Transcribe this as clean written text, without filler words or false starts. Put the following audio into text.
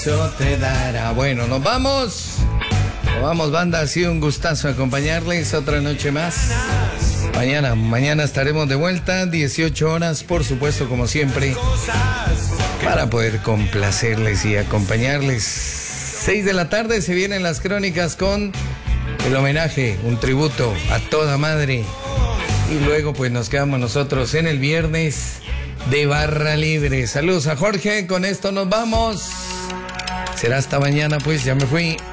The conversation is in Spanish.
Eso te dará. Bueno, nos vamos. Nos vamos, banda. Ha sido un gustazo acompañarles otra noche más. Mañana estaremos de vuelta, 18 horas, por supuesto, como siempre, para poder complacerles y acompañarles. 6 de la tarde se vienen las crónicas con el homenaje, un tributo a toda madre. Y luego pues nos quedamos nosotros en el viernes de Barra Libre. Saludos a Jorge, con esto nos vamos. Será hasta mañana, pues ya me fui.